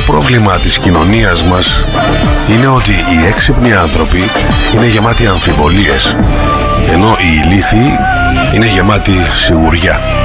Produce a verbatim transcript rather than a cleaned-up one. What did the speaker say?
πρόβλημα της κοινωνίας μας είναι ότι οι έξυπνοι άνθρωποι είναι γεμάτοι αμφιβολίες, ενώ οι ηλίθιοι είναι γεμάτοι σιγουριά.